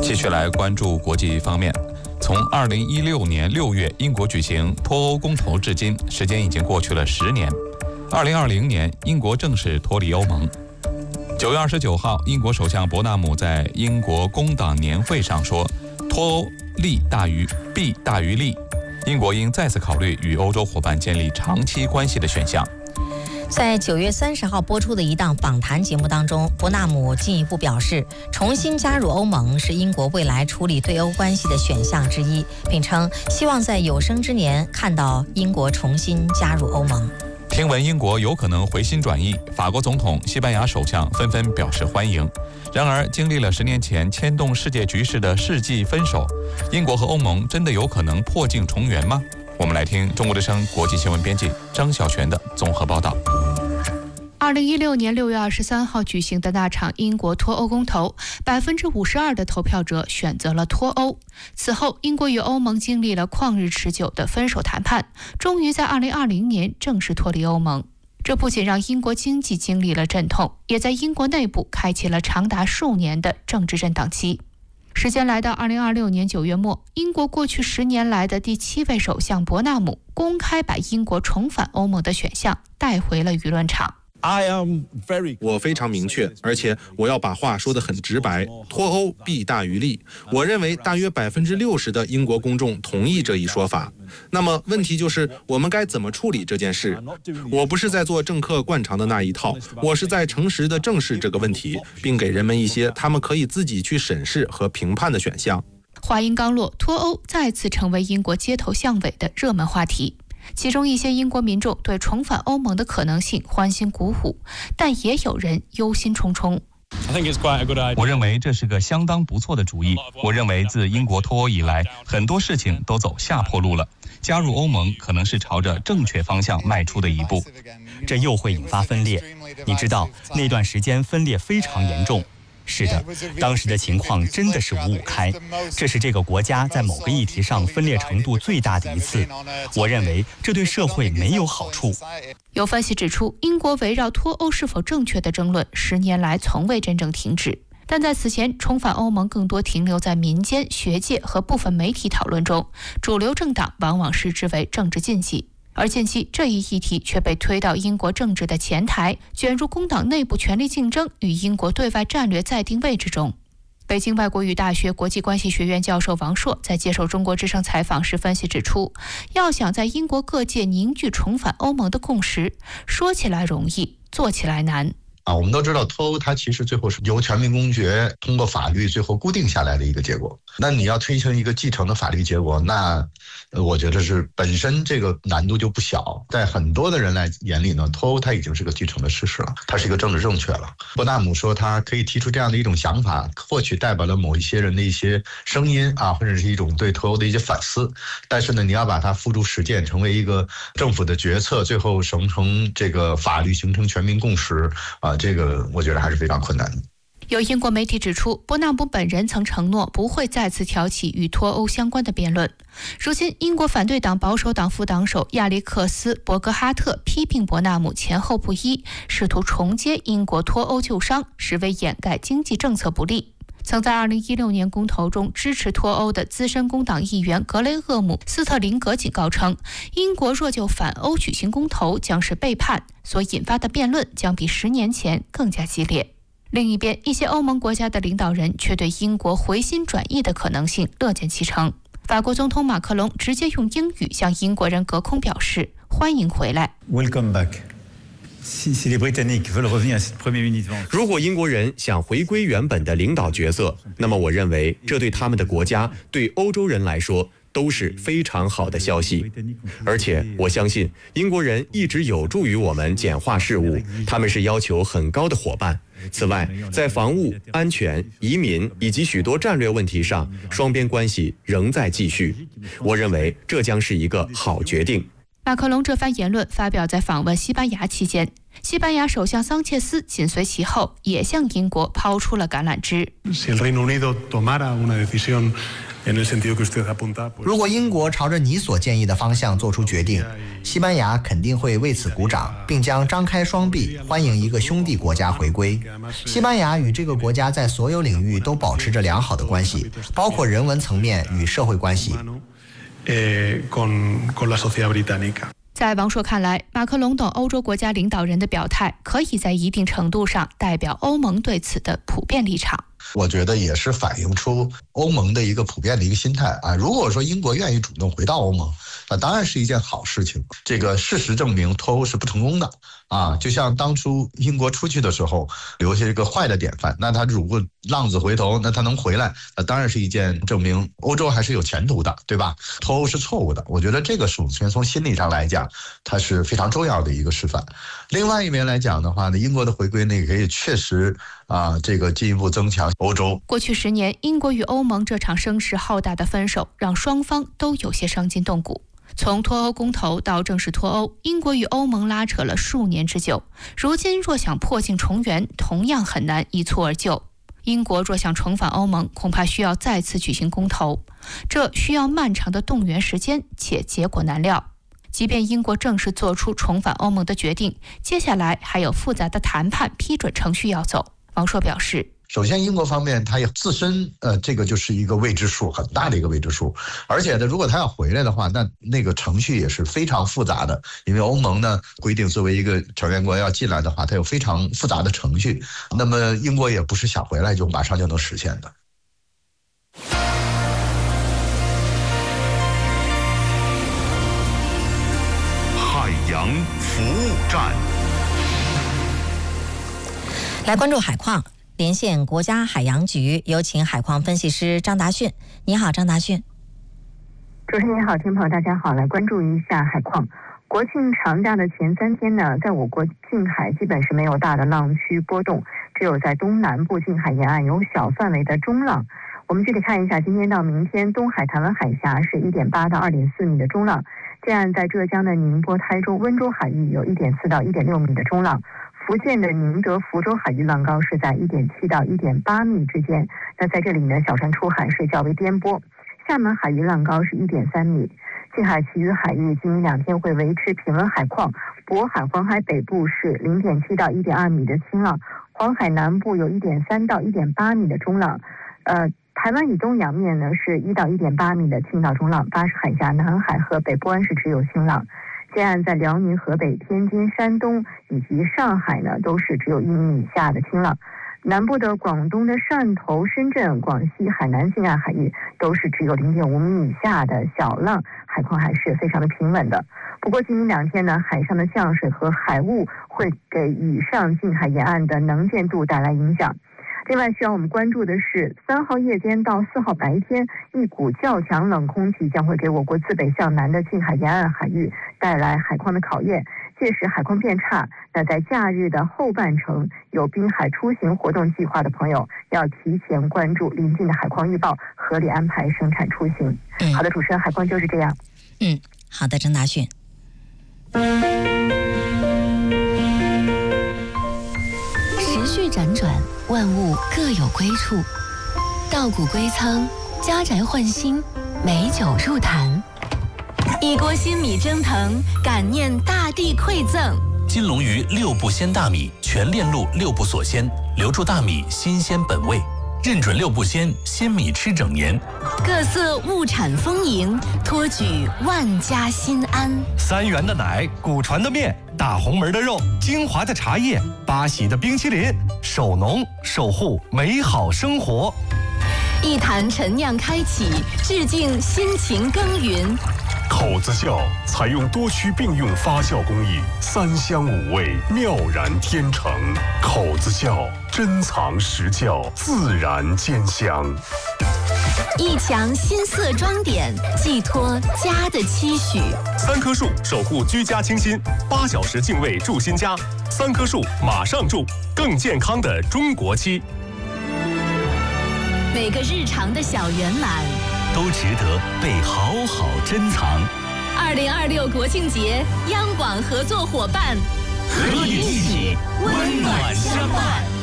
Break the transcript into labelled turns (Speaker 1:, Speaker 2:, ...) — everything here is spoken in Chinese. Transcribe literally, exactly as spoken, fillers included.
Speaker 1: 继续来关注国际方面。从二零一六年六月英国举行脱欧公投至今，时间已经过去了十年。二零二零年，英国正式脱离欧盟。九月二十九号，英国首相伯纳姆在英国工党年会上说，脱欧利大于弊大于利，英国应再次考虑与欧洲伙伴建立长期关系的选项。
Speaker 2: 在九月三十号播出的一档访谈节目当中，伯纳姆进一步表示，重新加入欧盟是英国未来处理对欧关系的选项之一，并称希望在有生之年看到英国重新加入欧盟。
Speaker 1: 听闻英国有可能回心转意，法国总统、西班牙首相纷纷表示欢迎。然而，经历了十年前牵动世界局势的世纪分手，英国和欧盟真的有可能破镜重圆吗？我们来听中国之声国际新闻编辑张小泉的综合报道。
Speaker 3: 二零一六年六月二十三号举行的那场英国脱欧公投，百分之五十二的投票者选择了脱欧。此后，英国与欧盟经历了旷日持久的分手谈判，终于在二零二零年正式脱离欧盟。这不仅让英国经济经历了阵痛，也在英国内部开启了长达数年的政治震荡期。时间来到二零二六年九月末，英国过去十年来的第七位首相伯纳姆公开把英国重返欧盟的选项带回了舆论场。
Speaker 4: 我非常明确，而且我要把话说得很直白，脱欧弊大于利。我认为大约百分之六十的英国公众同意这一说法。那么问题就是我们该怎么处理这件事？我不是在做政客惯常的那一套，我是在诚实地正视这个问题，并给人们一些他们可以自己去审视和评判的选项。
Speaker 3: 话音刚落，脱欧再次成为英国街头巷尾的热门话题。其中一些英国民众对重返欧盟的可能性欢欣鼓舞，但也有人忧心忡忡。
Speaker 1: 我认为这是个相当不错的主意。我认为自英国脱欧以来，很多事情都走下坡路了。加入欧盟可能是朝着正确方向迈出的一步。
Speaker 5: 这又会引发分裂。你知道，那段时间分裂非常严重。是的，当时的情况真的是五五开，这是这个国家在某个议题上分裂程度最大的一次。我认为这对社会没有好处。
Speaker 3: 有分析指出，英国围绕脱欧是否正确的争论十年来从未真正停止，但在此前重返欧盟更多停留在民间、学界和部分媒体讨论中，主流政党往往视之为政治禁忌。而近期这一议题却被推到英国政治的前台，卷入工党内部权力竞争与英国对外战略再定位之中。北京外国语大学国际关系学院教授王硕在接受中国之声采访时分析指出，要想在英国各界凝聚重返欧盟的共识，说起来容易，做起来难。
Speaker 6: 啊，我们都知道脱欧它其实最后是由全民公决通过法律最后固定下来的一个结果。那你要推行一个继承的法律结果，那呃我觉得是本身这个难度就不小。在很多的人来眼里呢，脱欧它已经是个继承的事实了，它是一个政治正确了。伯纳姆说他可以提出这样的一种想法，或许代表了某一些人的一些声音啊，或者是一种对脱欧的一些反思。但是呢，你要把它付诸实践，成为一个政府的决策，最后形成这个法律，形成全民共识啊。这个我觉得还是非常困难的。
Speaker 3: 有英国媒体指出，伯纳姆本人曾承诺不会再次挑起与脱欧相关的辩论。如今，英国反对党保守党副党首亚历克斯·伯格哈特批评伯纳姆前后不一，试图重接英国脱欧旧伤，实为掩盖经济政策不利。曾在二零一六年公投中支持脱欧的资深工党议员格雷厄姆·斯特林格警告称，英国若就反欧举行公投将是背叛，所引发的辩论将比十年前更加激烈。另一边，一些欧盟国家的领导人却对英国回心转意的可能性乐见其成。法国总统马克龙直接用英语向英国人隔空表示欢迎回来。
Speaker 7: Welcome back。
Speaker 8: 如果英国人想回归原本的领导角色，那么我认为这对他们的国家，对欧洲人来说都是非常好的消息。而且我相信英国人一直有助于我们简化事务，他们是要求很高的伙伴。此外，在防务、安全、移民以及许多战略问题上，双边关系仍在继续。我认为这将是一个好决定。
Speaker 3: 马克龙这番言论发表在访问西班牙期间，西班牙首相桑切斯紧随其后，也向英国抛出了橄榄枝。
Speaker 7: 如果英国朝着你所建议的方向做出决定，西班牙肯定会为此鼓掌，并将张开双臂欢迎一个兄弟国家回归。西班牙与这个国家在所有领域都保持着良好的关系，包括人文层面与社会关系。
Speaker 3: 在王朔看来，马克龙等欧洲国家领导人的表态可以在一定程度上代表欧盟对此的普遍立场。
Speaker 6: 我觉得也是反映出欧盟的一个普遍的一个心态啊。如果说英国愿意主动回到欧盟，那当然是一件好事情。这个事实证明脱欧是不成功的啊，就像当初英国出去的时候留下一个坏的典范，那他如果浪子回头，那他能回来，那当然是一件证明欧洲还是有前途的，对吧？脱欧是错误的，我觉得这个首先从心理上来讲，它是非常重要的一个示范。另外一面来讲的话呢，英国的回归呢，也可以确实啊，这个进一步增强欧洲。
Speaker 3: 过去十年，英国与欧盟这场声势浩大的分手，让双方都有些伤筋动骨。从脱欧公投到正式脱欧，英国与欧盟拉扯了数年之久。如今若想破镜重圆，同样很难一蹴而就。英国若想重返欧盟，恐怕需要再次举行公投，这需要漫长的动员时间，且结果难料。即便英国正式做出重返欧盟的决定，接下来还有复杂的谈判批准程序要走。王朔表示，
Speaker 6: 首先英国方面它也自身呃这个就是一个未知数，很大的一个未知数，而且呢如果他要回来的话，那那个程序也是非常复杂的，因为欧盟呢规定作为一个成员国要进来的话，它有非常复杂的程序，那么英国也不是想回来就马上就能实现的。
Speaker 9: 海洋服务站，
Speaker 2: 来关注海况，连线国家海洋局，有请海况分析师张达迅。你好，张达迅。
Speaker 10: 主持人好，听众朋友大家好，来关注一下海况。国庆长假的前三天呢，在我国近海基本是没有大的浪区波动，只有在东南部近海沿岸有小范围的中浪。我们具体看一下，今天到明天，东海台湾海峡是 一点八到二点四米的中浪，这样在浙江的宁波、台州、温州海域有 一点四到一点六米的中浪。福建的宁德、福州海域浪高是在 一点七到一点八米之间，那在这里呢，小船出海是较为颠簸。厦门海域浪高是 一点三米。近海其余海域今明两天会维持平稳海况，渤海、黄海北部是 零点七到一点二米的轻浪，黄海南部有 一点三到一点八米的中浪，呃，台湾以东洋面呢是一到一点八米的轻到中浪，巴士海峡、南海和北部湾是只有轻浪。这样在辽宁、河北、天津、山东以及上海呢，都是只有一米以下的轻浪。南部的广东的汕头、深圳、广西、海南近岸海域都是只有 零点五米以下的小浪，海况还是非常的平稳的。不过今明两天呢，海上的降水和海雾会给以上近海沿岸的能见度带来影响。另外需要我们关注的是，三号夜间到四号白天，一股较强冷空气将会给我国自北向南的近海沿岸海域带来海况的考验，届时海况变差。那在假日的后半程，有滨海出行活动计划的朋友要提前关注临近的海况预报，合理安排生产出行。嗯，好的，主持人，海况就是这样。
Speaker 2: 嗯，好的，张达迅。
Speaker 11: 时序辗转，万物各有归处。稻谷归仓，家宅换新，美酒入坛。一锅新米蒸腾，感念大地馈赠。
Speaker 12: 金龙鱼六步鲜大米，全链路六步锁鲜，留住大米新鲜本味。认准六步鲜，鲜米吃整年。
Speaker 11: 各色物产丰盈，托举万家心安。
Speaker 13: 三元的奶，古传的面，大红门的肉，精华的茶叶，八喜的冰淇淋，守农守护美好生活。
Speaker 11: 一坛陈酿开启，致敬辛勤耕耘。
Speaker 9: 口子窖采用多区并用发酵工艺，三香五味，妙然天成。口子窖珍藏实窖，自然兼香。
Speaker 11: 一墙新色装点，寄托家的期许。
Speaker 9: 三棵树守护居家清新，八小时净味住新家。三棵树马上住，更健康的中国期。
Speaker 11: 每个日常的小圆满，
Speaker 12: 都值得被好好珍藏。
Speaker 11: 二零二六国庆节，央广合作伙伴，
Speaker 12: 和你一起温暖相伴。